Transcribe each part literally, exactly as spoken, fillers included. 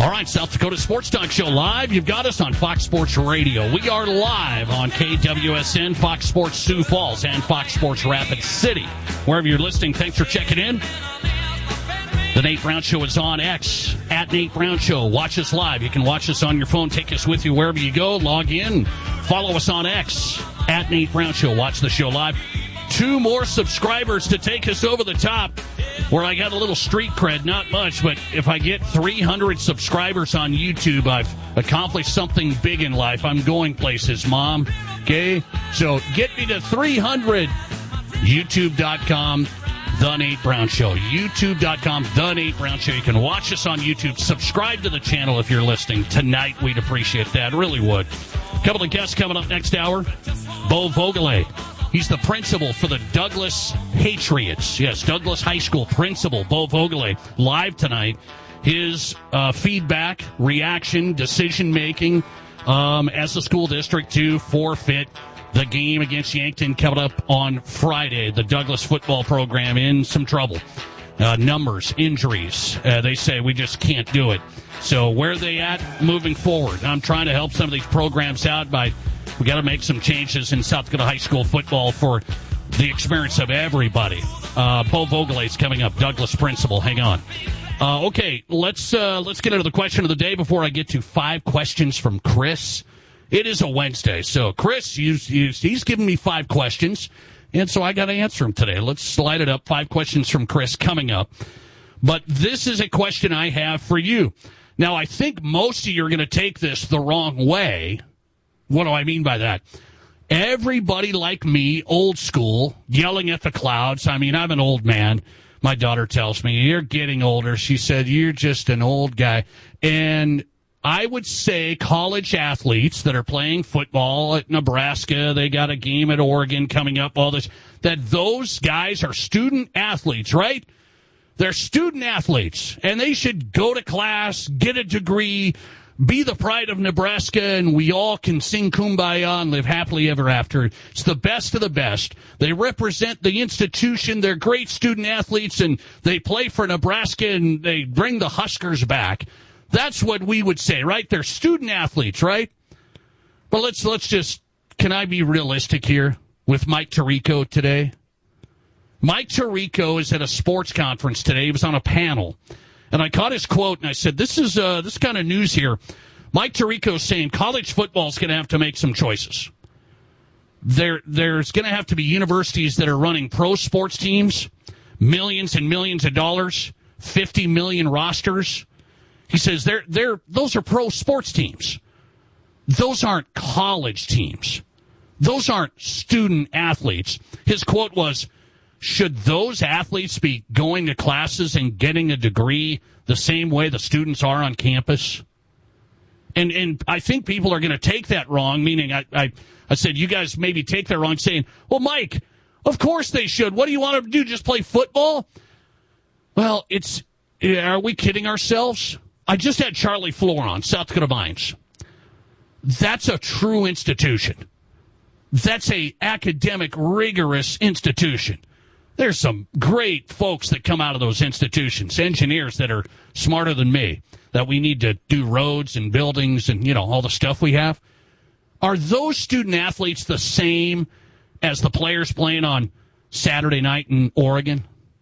All right, South Dakota Sports Talk Show live. You've got us on Fox Sports Radio. We are live on K W S N, Fox Sports Sioux Falls, and Fox Sports Rapid City. Wherever you're listening, thanks for checking in. The Nate Brown Show is on X, at Nate Brown Show. Watch us live. You can watch us on your phone. Take us with you wherever you go. Log in. Follow us on X, at Nate Brown Show. Watch the show live. Two more subscribers to take us over the top, where I got a little street cred, not much, but if I get three hundred subscribers on YouTube, I've accomplished something big in life. I'm going places, Mom. Okay? So get me to three hundred. YouTube dot com, The Nate Brown Show. YouTube dot com, The Nate Brown Show. You can watch us on YouTube. Subscribe to the channel if you're listening tonight. We'd appreciate that. Really would. A couple of guests coming up next hour. Bo Vogele. He's the principal for the Douglas Patriots. Yes, Douglas High School principal, Bo Vogele, live tonight. His uh, feedback, reaction, decision-making um, as the school district to forfeit the game against Yankton coming up on Friday. The Douglas football program in some trouble. Uh, numbers, injuries. Uh, they say we just can't do it. So where are they at moving forward? I'm trying to help some of these programs out by we got to make some changes in South Dakota high school football for the experience of everybody. Uh, Bo Vogele is coming up, Douglas principal. Hang on. Uh, okay, let's uh, let's get into the question of the day before I get to five questions from Chris. It is a Wednesday, so Chris, he's, he's, he's giving me five questions, and so I got to answer them today. Let's slide it up. Five questions from Chris coming up. But this is a question I have for you. Now, I think most of you are going to take this the wrong way. What do I mean by that? Everybody like me, old school, yelling at the clouds. I mean, I'm an old man. My daughter tells me, you're getting older. She said, you're just an old guy. And I would say college athletes that are playing football at Nebraska, they got a game at Oregon coming up, all this, that those guys are student athletes, right? They're student athletes, and they should go to class, get a degree, be the pride of Nebraska, and we all can sing Kumbaya and live happily ever after. It's the best of the best. They represent the institution. They're great student athletes, and they play for Nebraska, and they bring the Huskers back. That's what we would say, right? They're student athletes, right? But let's let's just, can I be realistic here with Mike Tirico today? Mike Tirico is at a sports conference today. He was on a panel. And I caught his quote, and I said, this is uh, this kind of news here. Mike Tirico is saying college football is going to have to make some choices. There, there's going to have to be universities that are running pro sports teams, millions and millions of dollars, fifty million rosters. He says they're, they're, those are pro sports teams. Those aren't college teams. Those aren't student athletes. His quote was, should those athletes be going to classes and getting a degree the same way the students are on campus? And and I think people are going to take that wrong, meaning I, I, I said, you guys maybe take that wrong, saying, well, Mike, of course they should. What do you want them to do, just play football? Well, it's, are we kidding ourselves? I just had Charlie Floor on, South Dakota Vines. That's a true institution. That's a academic, rigorous institution. There's some great folks that come out of those institutions, engineers that are smarter than me, that we need to do roads and buildings and, you know, all the stuff we have. Are those student athletes the same as the players playing on Saturday night in Oregon?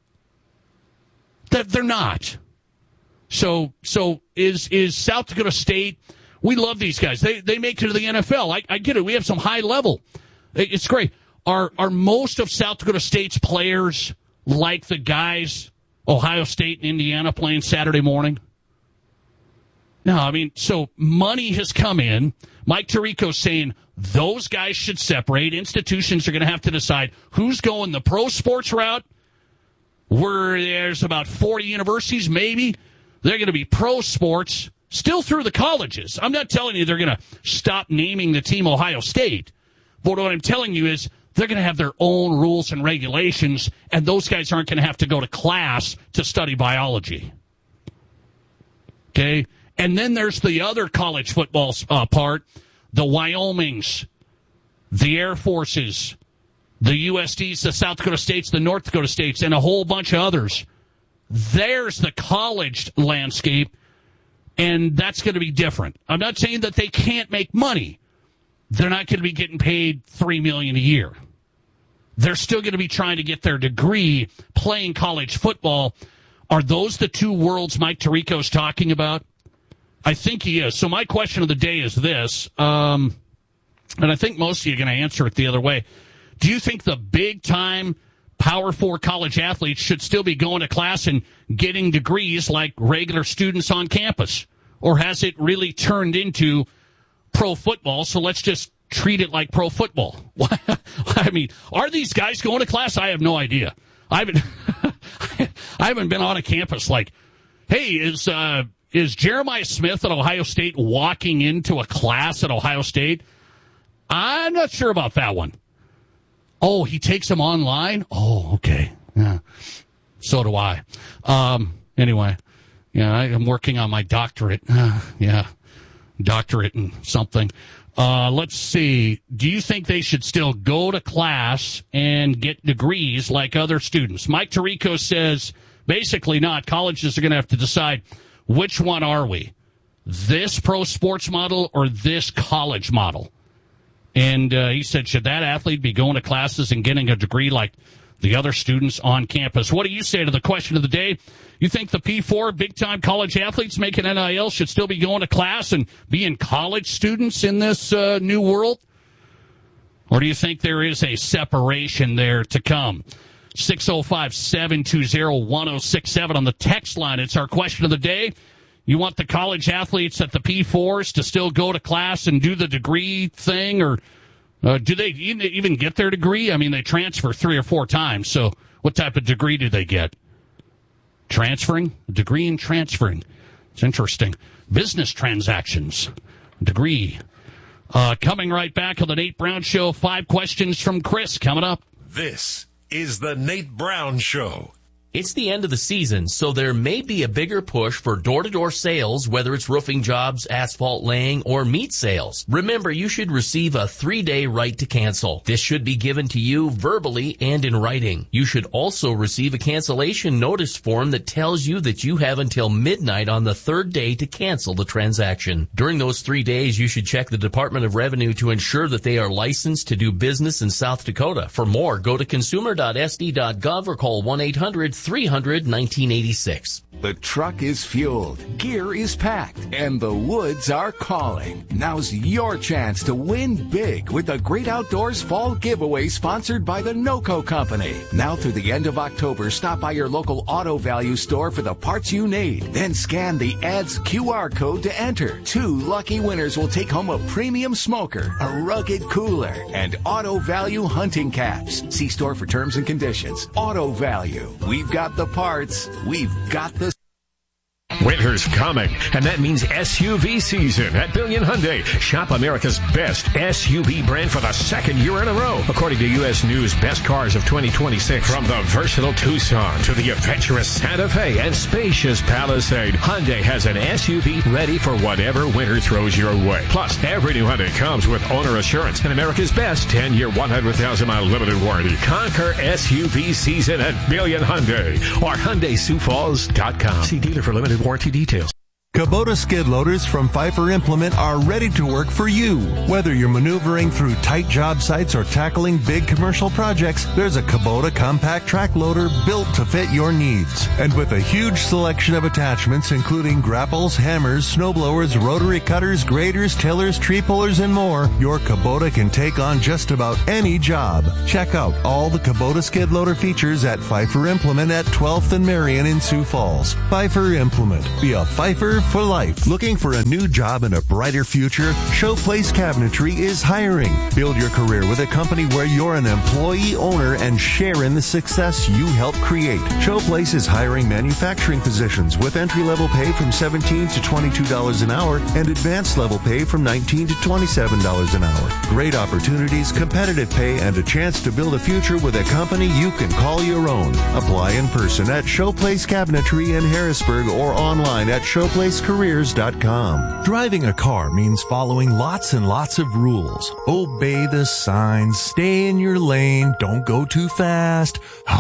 That they're not. So so is is South Dakota State, we love these guys. They they make it to the N F L. I, I get it. We have some high level. It's great. Are are most of South Dakota State's players like the guys Ohio State and Indiana playing Saturday morning? No, I mean, so money has come in. Mike Tirico saying those guys should separate. Institutions are going to have to decide who's going the pro sports route, where there's about forty universities, maybe. They're going to be pro sports, still through the colleges. I'm not telling you they're going to stop naming the team Ohio State. But what I'm telling you is they're going to have their own rules and regulations, and those guys aren't going to have to go to class to study biology. Okay? And then there's the other college football uh, part, the Wyomings, the Air Forces, the U S Ds, the South Dakota States, the North Dakota States, and a whole bunch of others. There's the college landscape. And that's going to be different. I'm not saying that they can't make money. They're not going to be getting paid three million dollars a year. They're still going to be trying to get their degree playing college football. Are those the two worlds Mike Tirico's talking about? I think he is. So my question of the day is this, um, and I think most of you are going to answer it the other way. Do you think the big-time Power Four college athletes should still be going to class and getting degrees like regular students on campus? Or has it really turned into pro football, so let's just treat it like pro football? I mean, are these guys going to class? I have no idea. I haven't, I haven't been on a campus like, hey, is uh, is Jeremiah Smith at Ohio State walking into a class at Ohio State? I'm not sure about that one. Oh, he takes them online? Oh, okay. Yeah. So do I. Um, anyway, yeah, I am working on my doctorate. Uh, yeah, doctorate in something. Uh, let's see. Do you think they should still go to class and get degrees like other students? Mike Tirico says basically not. Colleges are going to have to decide which one are we, this pro sports model or this college model. And uh, he said, should that athlete be going to classes and getting a degree like the other students on campus? What do you say to the question of the day? You think the P four big-time college athletes making N I L should still be going to class and being college students in this uh, new world? Or do you think there is a separation there to come? six oh five, seven two zero, one oh six seven on the text line. It's our question of the day. You want the college athletes at the P fours to still go to class and do the degree thing, or uh, do they even get their degree? I mean, they transfer three or four times, so what type of degree do they get? Transferring? A degree in transferring. It's interesting. Business transactions. Degree. Uh, coming right back on the Nate Brown Show, five questions from Chris coming up. This is the Nate Brown Show. It's the end of the season, so there may be a bigger push for door-to-door sales, whether it's roofing jobs, asphalt laying, or meat sales. Remember, you should receive a three-day right to cancel. This should be given to you verbally and in writing. You should also receive a cancellation notice form that tells you that you have until midnight on the third day to cancel the transaction. During those three days, you should check the Department of Revenue to ensure that they are licensed to do business in South Dakota. For more, go to consumer dot s d dot gov or call one eight hundred three hundred nineteen eighty-six. The truck is fueled, gear is packed, and the woods are calling. Now's your chance to win big with the Great Outdoors Fall Giveaway sponsored by the NOCO Company. Now through the end of October, stop by your local Auto Value store for the parts you need. Then scan the ads Q R code to enter. Two lucky winners will take home a premium smoker, a rugged cooler, and Auto Value hunting caps. See store for terms and conditions. Auto Value. We've got the parts. We've got the Winter's coming, and that means S U V season at Billion Hyundai. Shop America's best S U V brand for the second year in a row, according to U S News Best Cars of twenty twenty-six. From the versatile Tucson to the adventurous Santa Fe and spacious Palisade, Hyundai has an S U V ready for whatever winter throws your way. Plus, every new Hyundai comes with owner assurance and America's best ten-year, one hundred thousand mile limited warranty. Conquer S U V season at Billion Hyundai or Hyundai Sioux Falls dot com. See dealer for limited warranty details. Kubota skid loaders from Pfeiffer Implement are ready to work for you. Whether you're maneuvering through tight job sites or tackling big commercial projects, there's a Kubota compact track loader built to fit your needs. And with a huge selection of attachments, including grapples, hammers, snowblowers, rotary cutters, graders, tillers, tree pullers, and more, your Kubota can take on just about any job. Check out all the Kubota skid loader features at Pfeiffer Implement at twelfth and Marion in Sioux Falls. Pfeiffer Implement. Be a Pfeiffer for life. Looking for a new job and a brighter future? Showplace Cabinetry is hiring. Build your career with a company where you're an employee owner and share in the success you help create. Showplace is hiring manufacturing positions with entry-level pay from seventeen to twenty-two dollars an hour and advanced level pay from nineteen to twenty-seven dollars an hour. Great opportunities, competitive pay, and a chance to build a future with a company you can call your own. Apply in person at Showplace Cabinetry in Harrisburg or online at showplace careers dot com. Driving a car means following lots and lots of rules. Obey the signs, stay in your lane, don't go too fast.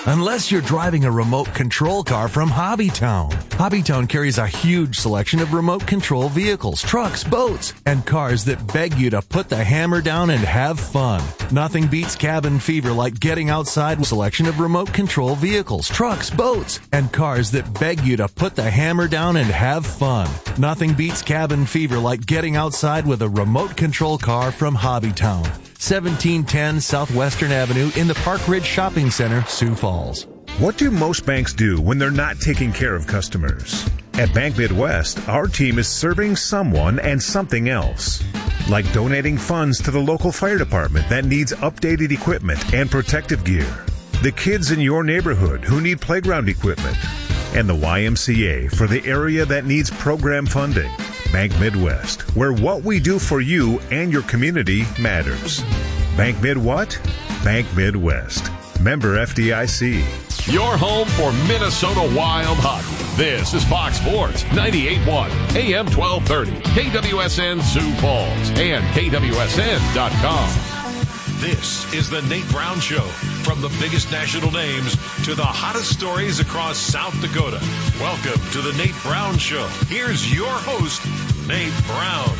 Unless you're driving a remote control car from Hobbytown. Hobbytown carries a huge selection of remote control vehicles, trucks, boats, and cars that beg you to put the hammer down and have fun. Nothing beats cabin fever like getting outside with a selection of remote control vehicles, trucks, boats, and cars that beg you to put the hammer down and have fun. Nothing beats cabin fever like getting outside with a remote control car from Hobbytown. seventeen ten Southwestern Avenue in the Park Ridge Shopping Center, Sioux Falls. What do most banks do when they're not taking care of customers? At Bank Midwest, our team is serving someone and something else. Like donating funds to the local fire department that needs updated equipment and protective gear. The kids in your neighborhood who need playground equipment. And the Y M C A for the area that needs program funding. Bank Midwest, where what we do for you and your community matters. Bank Mid what? Bank Midwest. Member F D I C. Your home for Minnesota Wild hockey. This is Fox Sports ninety-eight point one, A M twelve thirty, K W S N Sioux Falls, and K W S N dot com. This is the Nate Brown Show. From the biggest national names to the hottest stories across South Dakota. Welcome to the Nate Brown Show. Here's your host, Nate Brown.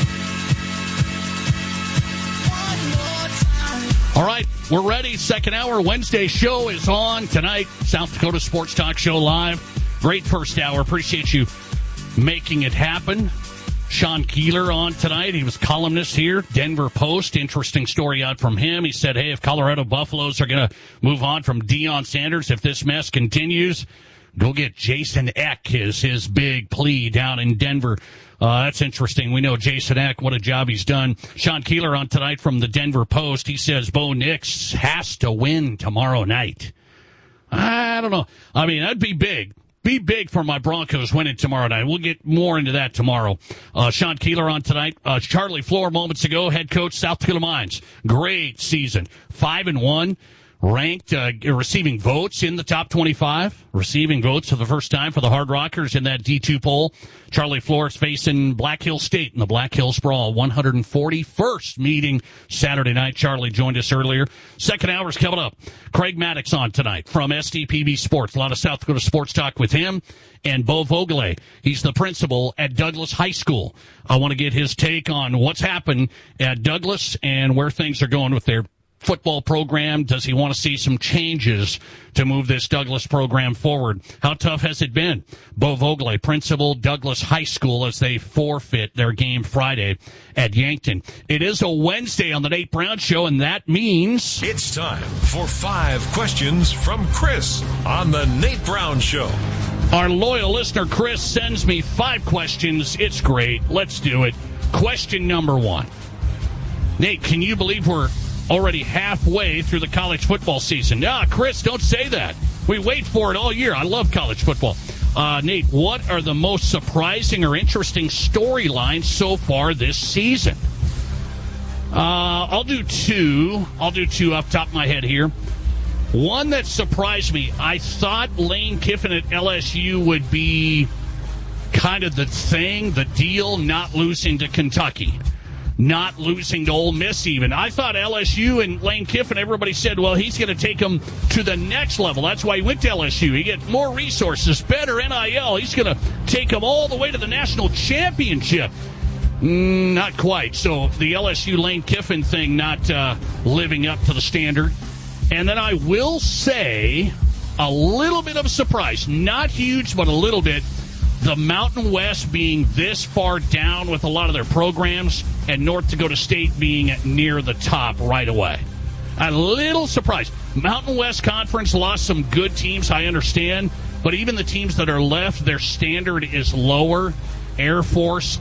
All right, we're ready. Second hour Wednesday show is on tonight. South Dakota Sports Talk Show live. Great first hour. Appreciate you making it happen. Sean Keeler on tonight. He was columnist here, Denver Post. Interesting story out from him. He said, hey, if Colorado Buffaloes are going to move on from Deion Sanders, if this mess continues, go get Jason Eck, his, his big plea down in Denver. Uh, that's interesting. We know Jason Eck, what a job he's done. Sean Keeler on tonight from the Denver Post. He says Bo Nix has to win tomorrow night. I don't know. I mean, that'd be big. Be big for my Broncos winning tomorrow night. We'll get more into that tomorrow. Uh, Sean Keeler on tonight. Uh, Charlie Floor moments ago, head coach, South Dakota Mines. Great season. Five and one. Ranked, uh, receiving votes in the top twenty-five. Receiving votes for the first time for the Hard Rockers in that D two poll. Charlie Floor is facing Black Hill State in the Black Hill Sprawl. one hundred forty-first meeting Saturday night. Charlie joined us earlier. Second hour's coming up. Craig Maddox on tonight from S D P B Sports. A lot of South Dakota sports talk with him. And Bo Vogele. He's the principal at Douglas High School. I want to get his take on what's happened at Douglas and where things are going with their football program. Does he want to see some changes to move this Douglas program forward? How tough has it been? Bo Vogele, principal, Douglas High School, as they forfeit their game Friday at Yankton. It is a Wednesday on the Nate Brown Show, and that means it's time for five questions from Chris on the Nate Brown Show. Our loyal listener, Chris, sends me five questions. It's great. Let's do it. Question number one. Nate, can you believe we're already halfway through the college football season? Ah, Chris, don't say that. We wait for it all year. I love college football. Uh, Nate, what are the most surprising or interesting storylines so far this season? Uh, I'll do two. I'll do two off the top of my head here. One that surprised me, I thought Lane Kiffin at L S U would be kind of the thing, the deal, not losing to Kentucky. Not losing to Ole Miss even. I thought L S U and Lane Kiffin, everybody said, well, he's going to take them to the next level. That's why he went to L S U. He gets more resources, better N I L. He's going to take them all the way to the national championship. Mm, not quite. So the L S U Lane Kiffin thing not uh, living up to the standard. And then I will say a little bit of a surprise. Not huge, but a little bit. The Mountain West being this far down with a lot of their programs and North Dakota State being near the top right away. A little surprised. Mountain West Conference lost some good teams, I understand, but even the teams that are left, their standard is lower. Air Force,